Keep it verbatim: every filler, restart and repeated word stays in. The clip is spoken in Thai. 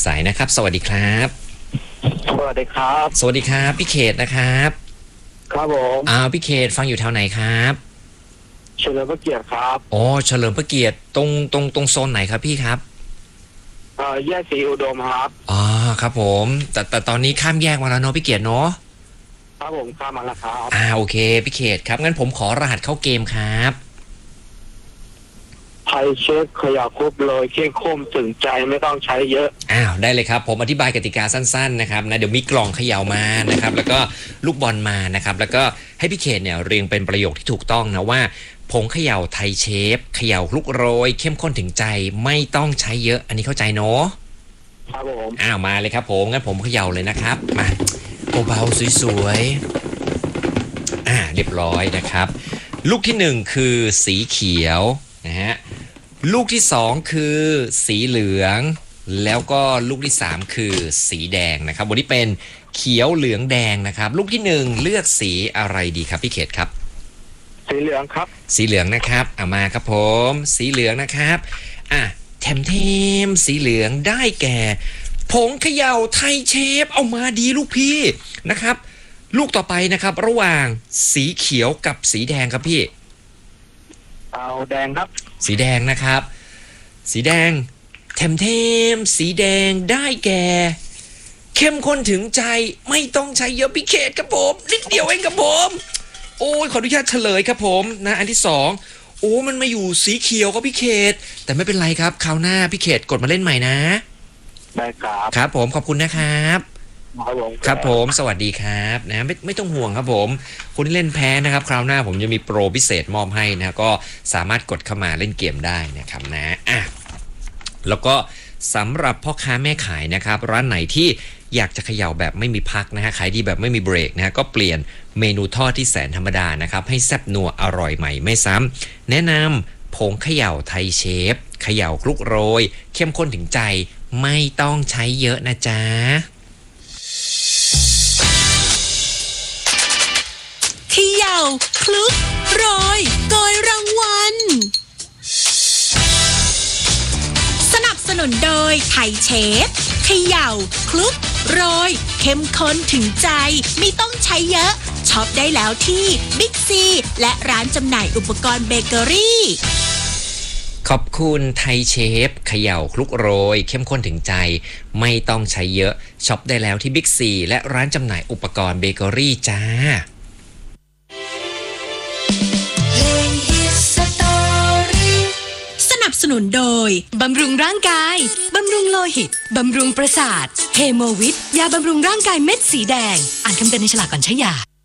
สายนะครับสวัสดีครับสวัสดีครับสวัสดีครับพี่เขตนะครับครับผมอ้าวพี่เขตฟังอยู่แถวไหนครับเฉลิมพระเกียรติครับอ๋อเฉลิมพระเกียรติตรงตรงตรงโซนไหนครับพี่ครับเอ่อแยกศรีอุดมครับอ๋อครับผมแต่แต่ตอนนี้ข้ามแยกมาแล้วเนาะพี่เกียรติเนาะครับผมข้ามมาแล้วครับอ่าโอเคพี่เขตครับงั้นผมขอรหัสเข้าเกมครับไทยเช็คขยับครบเลยเคี่ยงคมถึงใจไม่ต้องใช้เยอะอ้าวได้เลยครับผมอธิบายกติกาสั้นๆนะครับนะเดี๋ยวมีกล่องเขย่ามานะครับแล้วก็ลูกบอลมานะครับแล้วก็ให้พี่เขตเนี่ยเรียงเป็นประโยคที่ถูกต้องนะว่าผงเขย่าไทยเชฟเขย่าคลุกโรยเข้มข้นถึงใจไม่ต้องใช้เยอะอันนี้เข้าใจเนาะครับผมอ้าวมาเลยครับผมงั้นผมเขย่าเลยนะครับมาเบาๆสวยๆอ่าเรียบร้อยนะครับลูกที่หนึ่งคือสีเขียวนะฮะลูกที่สองคือสีเหลืองแล้วก็ลูกที่สามคือสีแดงนะครับวันนี้เป็นเขียวเหลืองแดงนะครับลูกที่หนึ่งเลือกสีอะไรดีครับพี่เขตครับสีเหลืองครับสีเหลืองนะครับเอามาครับผมสีเหลืองนะครับอ่ะแถมเทมสีเหลืองได้แก่ผงเขย่าไทยเชฟเอามาดีลูกพี่นะครับลูกต่อไปนะครับระหว่างสีเขียวกับสีแดงครับพี่เอาแดงครับสีแดงนะครับสีแดงแถมเทมสีแดงได้แก่เข้มข้นถึงใจไม่ต้องใช้เยอะพี่เขตครับผมนิดเดียวเองครับผมโอ้ยขออนุญาตเฉลยครับผมนะอันที่สองโอ้มันมาอยู่สีเขียวครับพี่เขตแต่ไม่เป็นไรครับคราวหน้าพี่เขตกดมาเล่นใหม่นะได้ครับครับผมขอบคุณนะครับครับผมครับผมสวัสดีครับนะไม่ไม่ต้องห่วงครับผมคนที่เล่นแพ้นะครับคราวหน้าผมจะมีโปรพิเศษมอบให้นะก็สามารถกดเข้ามาเล่นเกมได้นะครับนะอ่ะแล้วก็สำหรับพ่อค้าแม่ขายนะครับร้านไหนที่อยากจะเขย่าแบบไม่มีพักนะฮะขายดีแบบไม่มีเบรกนะฮะก็เปลี่ยนเมนูทอดที่แสนธรรมดานะครับให้แซ่บนัวอร่อยใหม่ไม่ซ้ำแนะนำผงเขย่าไทยเชฟเขย่าคลุกโรยเข้มข้นถึงใจไม่ต้องใช้เยอะนะจ๊ะเขย่าคลุกโรยโกยรางวัลสนับสนุนโดยไทยเชฟเขย่าคลุกโรยเข้มข้นถึงใจไม่ต้องใช้เยอะช็อปได้แล้วที่บิ๊กซีและร้านจำหน่ายอุปกรณ์เบเกอรี่ขอบคุณไทยเชฟเขย่าคลุกโรยเข้มข้นถึงใจไม่ต้องใช้เยอะช็อปได้แล้วที่บิ๊กซีและร้านจำหน่ายอุปกรณ์เบเกอรี่จ้าสนับสนุนโดยบำรุงร่างกายบำรุงโลหิตบำรุงประสาทเฮโมวิทยาบำรุงร่างกายเม็ดสีแดงอ่านคำเตือนในฉลากก่อนใช้ยา